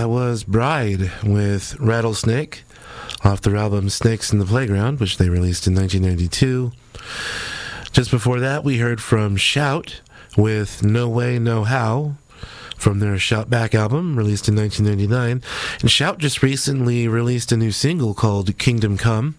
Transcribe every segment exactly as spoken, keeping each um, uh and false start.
That was Bride with Rattlesnake off their album Snakes in the Playground, which they released in nineteen ninety-two. Just before that, we heard from Shout with No Way, No How from their Shout Back album, released in nineteen ninety-nine. And Shout just recently released a new single called Kingdom Come,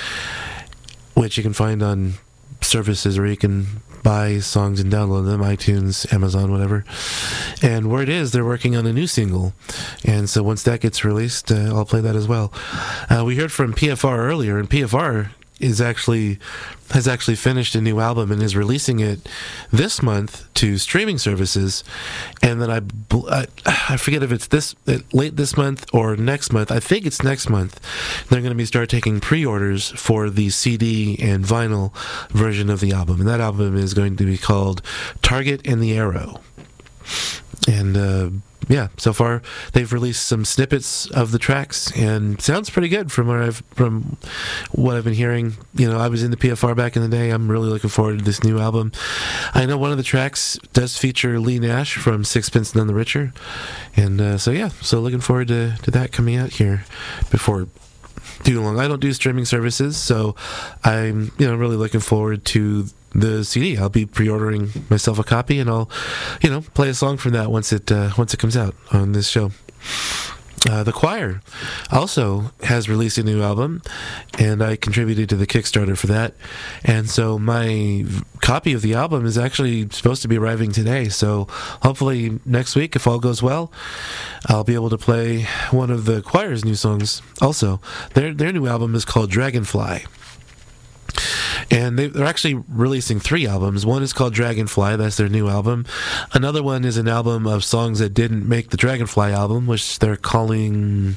which you can find on services where you can buy songs and download them, iTunes, Amazon, whatever. And where it is, they're working on a new single. And so once that gets released, uh, I'll play that as well. Uh, we heard from P F R earlier, and P F R is actually has actually finished a new album and is releasing it this month to streaming services. And then I, I, I forget if it's this late this month or next month. I think it's next month. They're going to be start taking pre-orders for the C D and vinyl version of the album. And that album is going to be called Target and the Arrow. And uh, yeah, so far they've released some snippets of the tracks, and sounds pretty good from what I've from what I've been hearing. You know, I was in the P F R back in the day. I'm really looking forward to this new album. I know one of the tracks does feature Lee Nash from Sixpence None the Richer, and uh, so yeah, so looking forward to, to that coming out here before too long. I don't do streaming services, so I'm you know really looking forward to the C D. I'll be pre-ordering myself a copy, and I'll, you know, play a song from that once it uh, once it comes out on this show. Uh, the Choir also has released a new album, and I contributed to the Kickstarter for that. And so my copy of the album is actually supposed to be arriving today. So hopefully next week, if all goes well, I'll be able to play one of the Choir's new songs. Also, their their new album is called Dragonfly. And they, they're actually releasing three albums. One is called Dragonfly, that's their new album. Another one is an album of songs that didn't make the Dragonfly album, which they're calling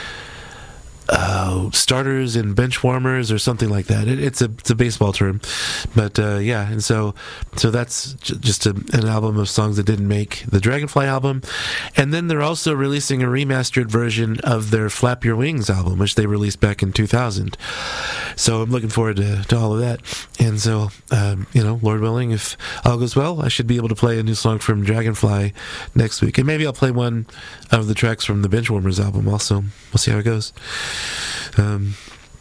uh, Starters and Bench Warmers or something like that. It, it's a it's a baseball term. But uh, yeah, and so so that's j- just a, an album of songs that didn't make the Dragonfly album. And then they're also releasing a remastered version of their Flap Your Wings album, which they released back in two thousand. So I'm looking forward to, to all of that. And so, um, you know, Lord willing, if all goes well, I should be able to play a new song from Dragonfly next week. And maybe I'll play one of the tracks from the Benchwarmers album also. We'll see how it goes. Um,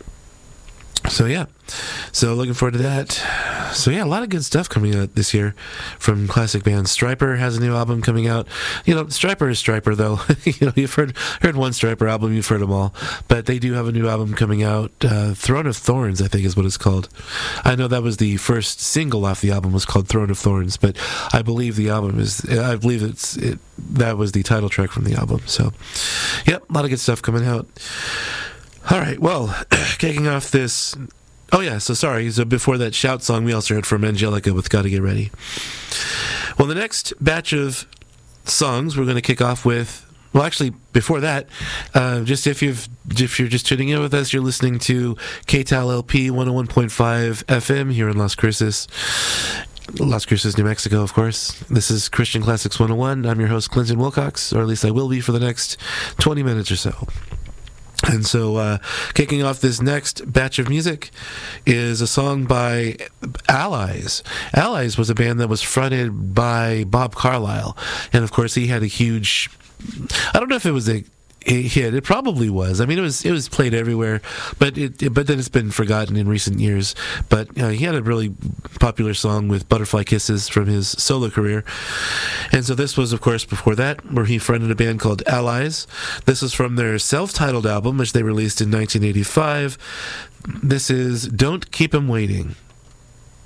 so, yeah. So looking forward to that. So yeah, a lot of good stuff coming out this year from classic bands. Stryper has a new album coming out. You know, Stryper is Stryper though. you know, you've heard heard one Stryper album, you've heard them all. But they do have a new album coming out. Uh, Throne of Thorns, I think, is what it's called. I know that was the first single off the album was called Throne of Thorns, but I believe the album is. I believe it's it, that was the title track from the album. So, yep, a lot of good stuff coming out. All right, well, kicking off this. Oh, yeah, so sorry. So before that Shout song, we also heard from Angelica with Gotta Get Ready. Well, the next batch of songs we're going to kick off with, well, actually, before that, uh, just if, you've, if you're just tuning in with us, you're listening to K T A L L P one oh one point five F M here in Las Cruces. Las Cruces, New Mexico, of course. This is Christian Classics one oh one. I'm your host, Clinton Wilcox, or at least I will be for the next twenty minutes or so. And so, uh, kicking off this next batch of music is a song by Allies. Allies was a band that was fronted by Bob Carlyle. And, of course, he had a huge... I don't know if it was a hit. It probably was. I mean, it was it was played everywhere, but it, it but then it's been forgotten in recent years. But uh, he had a really popular song with Butterfly Kisses from his solo career. And so this was, of course, before that, where he fronted a band called Allies. This is from their self-titled album, which they released in nineteen eighty-five. This is Don't Keep 'Em Waiting.